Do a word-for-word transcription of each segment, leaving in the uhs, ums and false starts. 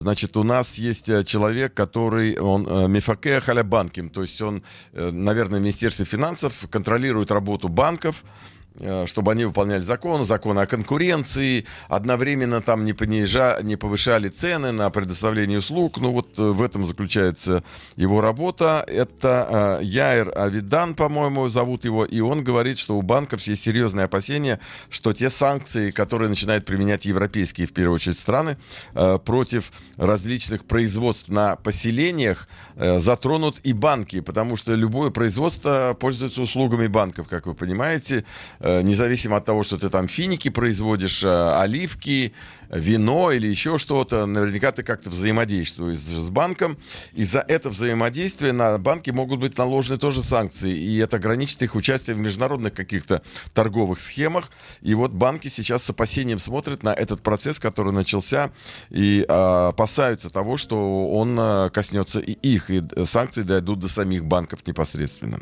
Значит, у нас есть человек, который, он мифакех аля банким, то есть он, наверное, в Министерстве финансов контролирует работу банков, чтобы они выполняли закон, законы о конкуренции, одновременно там не, понижа, не повышали цены на предоставление услуг. Ну вот в этом заключается его работа. Это э, Яир Авидан, по-моему, зовут его, и он говорит, что у банков есть серьезные опасения, что те санкции, которые начинают применять европейские, в первую очередь, страны, э, против различных производств на поселениях, э, затронут и банки, потому что любое производство пользуется услугами банков, как вы понимаете. Независимо от того, что ты там финики производишь, оливки, вино или еще что-то, наверняка ты как-то взаимодействуешь с банком. И за это взаимодействие на банки могут быть наложены тоже санкции. И это ограничит их участие в международных каких-то торговых схемах. И вот банки сейчас с опасением смотрят на этот процесс, который начался, и а, опасаются того, что он а, коснется и их, и санкции дойдут до самих банков непосредственно.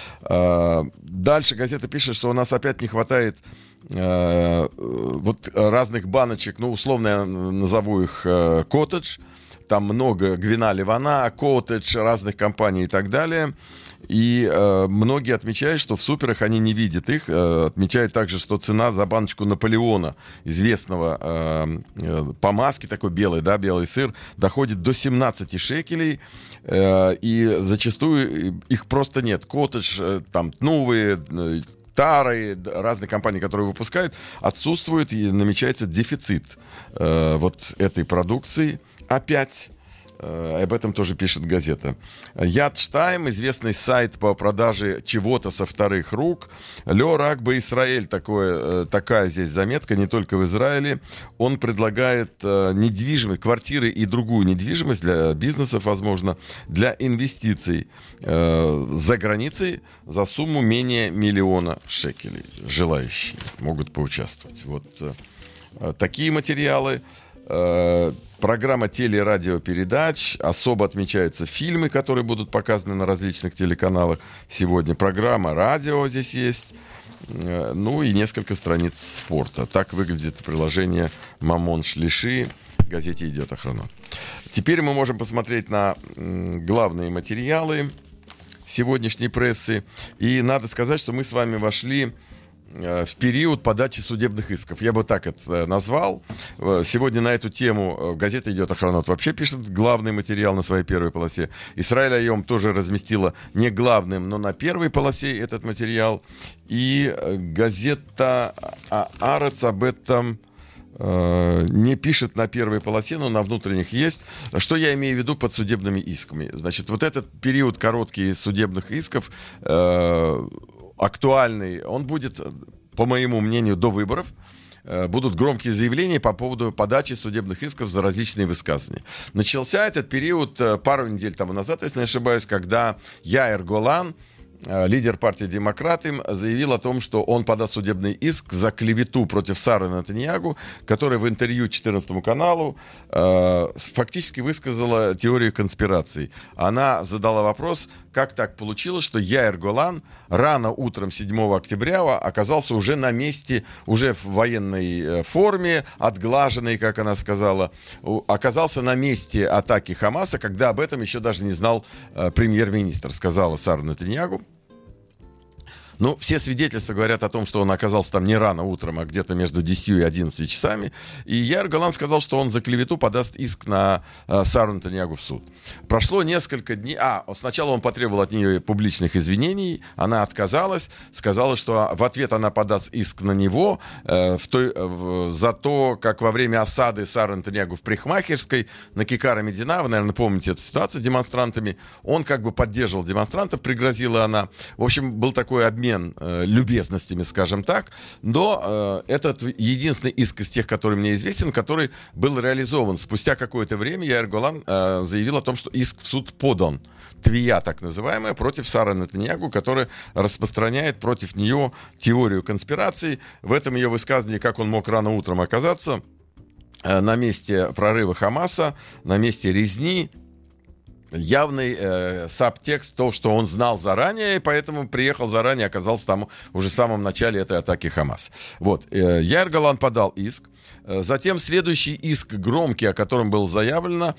А, дальше газета пишет, что у нас опять не хватает э, вот разных баночек, ну, условно я назову их э, коттедж, там много Гвина Ливана, коттедж, разных компаний и так далее. И э, многие отмечают, что в суперах они не видят их. Э, отмечают также, что цена за баночку Наполеона, известного э, э, по маске, такой белый, да, белый сыр, доходит до семнадцати шекелей. Э, и зачастую их просто нет. Коттедж, э, там, новые... Э, Тары, разные компании, которые выпускают, отсутствует и намечается дефицит э, вот этой продукции. Опять э, об этом тоже пишет газета. Яд Штайм, известный сайт по продаже чего-то со вторых рук. Лё Рагба Исраэль, такое, э, такая здесь заметка, не только в Израиле. Он предлагает э, недвижимость, квартиры и другую недвижимость для бизнесов, возможно, для инвестиций э, за границей за сумму менее миллиона шекелей. Желающие могут поучаствовать. Вот э, такие материалы. Э, Программа телерадиопередач. Особо отмечаются фильмы, которые будут показаны на различных телеканалах сегодня. Программа радио здесь есть. Ну и несколько страниц спорта. Так выглядит приложение «Мамон Шлиши». В газете «Идет охрана». Теперь мы можем посмотреть на главные материалы сегодняшней прессы. И надо сказать, что мы с вами вошли в период подачи судебных исков. Я бы так это назвал. Сегодня на эту тему газета «Идет охрана» вообще пишет главный материал на своей первой полосе. Исраэль Айом тоже разместила не главным, но на первой полосе этот материал. И газета «Аарец» об этом не пишет на первой полосе, но на внутренних есть. Что я имею в виду под судебными исками? Значит, вот этот период короткий судебных исков актуальный, он будет, по моему мнению, до выборов. Будут громкие заявления по поводу подачи судебных исков за различные высказывания. Начался этот период пару недель тому назад, если не ошибаюсь, когда Яир Голан, лидер партии «Демократы», заявил о том, что он подаст судебный иск за клевету против Сары Нетаньягу, которая в интервью четырнадцатому каналу э, фактически высказала теорию конспирации. Она задала вопрос, как так получилось, что Яир Голан рано утром седьмого октября оказался уже на месте, уже в военной форме, отглаженной, как она сказала, оказался на месте атаки Хамаса, когда об этом еще даже не знал э, премьер-министр, сказала Сара Нетаньягу. Ну, все свидетельства говорят о том, что он оказался там не рано утром, а где-то между десятью и одиннадцатью часами. И Яир Голан сказал, что он за клевету подаст иск на э, Сару Нетаньягу в суд. Прошло несколько дней. А, сначала он потребовал от нее публичных извинений. Она отказалась. Сказала, что в ответ она подаст иск на него э, в той, э, за то, как во время осады Сары Нетаньягу в парикмахерской на Кикара Медина, вы, наверное, помните эту ситуацию с демонстрантами, он как бы поддерживал демонстрантов, пригрозила она. В общем, был такой обмен любезностями, скажем так, но э, этот единственный иск из тех, который мне известен, который был реализован. Спустя какое-то время Яир Голан э, заявил о том, что иск в суд подан. Твия, так называемая, против Сары Нетаньягу, которая распространяет против нее теорию конспирации. В этом ее высказывании, как он мог рано утром оказаться э, на месте прорыва Хамаса, на месте резни. явный э, сабтекст, то, что он знал заранее, и поэтому приехал заранее, оказался там уже в самом начале этой атаки Хамас. Вот. Э, Яир Голланд подал иск. Затем следующий иск громкий, о котором было заявлено,